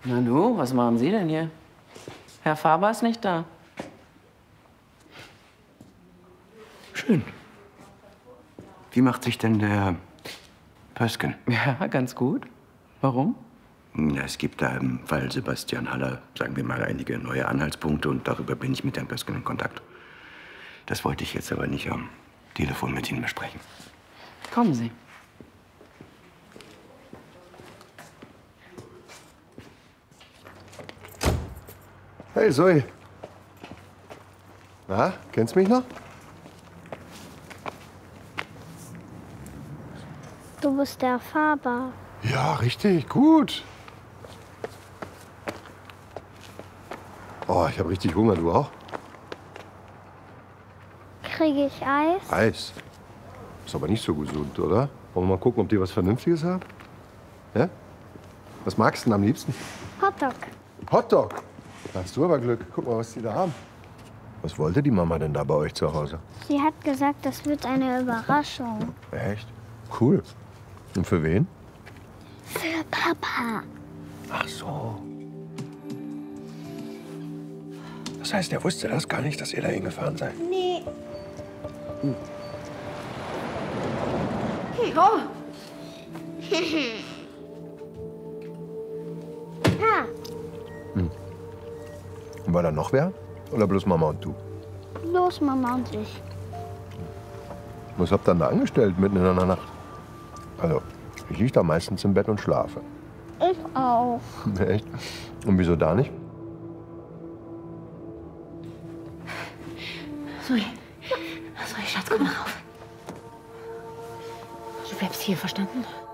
Na du, was machen Sie denn hier? Herr Faber ist nicht da. Schön. Wie macht sich denn der Pösken? Ja, ganz gut. Warum? Ja, es gibt da im Fall Sebastian Haller, sagen wir mal, einige neue Anhaltspunkte und darüber bin ich mit Herrn Pösken in Kontakt. Das wollte ich jetzt aber nicht am Telefon mit Ihnen besprechen. Kommen Sie. Hey Zoe. Na, kennst mich noch? Du bist der Faber. Ja, richtig, gut. Oh, ich habe richtig Hunger, du auch? Kriege ich Eis? Eis. Ist aber nicht so gesund, oder? Wollen wir mal gucken, ob die was Vernünftiges haben? Ja? Was magst du denn am liebsten? Hotdog. Hotdog. Da hast du aber Glück. Guck mal, was die da haben. Was wollte die Mama denn da bei euch zu Hause? Sie hat gesagt, das wird eine Überraschung. Echt? Cool. Und für wen? Für Papa. Ach so. Das heißt, er wusste das gar nicht, dass ihr da hingefahren seid? Nee. Oh, Ja, Und war da noch wer? Oder bloß Mama und du? los, Mama und ich. Was habt ihr denn da angestellt mitten in der Nacht? Also, ich lieg da meistens im Bett und schlafe. Ich auch. Echt? Und wieso da nicht? Zoe, Schatz, komm mal rauf. Du bleibst hier, verstanden?